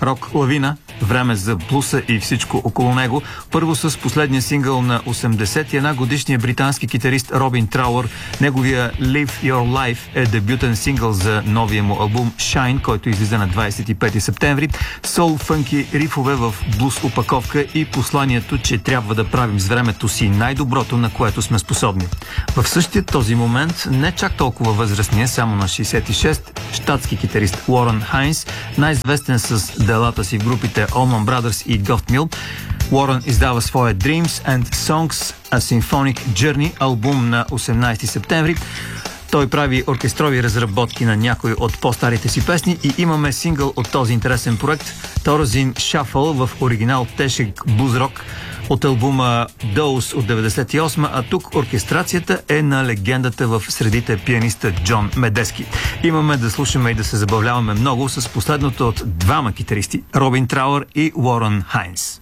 рок лавина, време за блуса и всичко около него. Първо с последния сингъл на 81 годишния британски китарист Робин Трауър. Неговия Live Your Life е дебютен сингъл за новия му албум Shine, който излиза на 25 септември. Сол фънки рифове в блуз опаковка и посланието, че трябва да правим с времето си най-доброто, на което сме способни. В същия този момент, не чак толкова възрастния, само на 66, щатски китарист Уорън Хайнс, най-известен с делата си в групите Allman Brothers и Goth Mill, Уорън издава своя Dreams and Songs A Symphonic Journey, албум на 18 септември. Той прави оркестрови разработки на някои от по-старите си песни и имаме сингъл от този интересен проект Thorazine Shuffle в оригинал тежък блуз-рок от албума Dose от 98, а тук оркестрацията е на легендата в средите пианиста Джон Медески. Имаме да слушаме и да се забавляваме много с последното от двама китаристи Робин Трауър и Уорън Хайнс.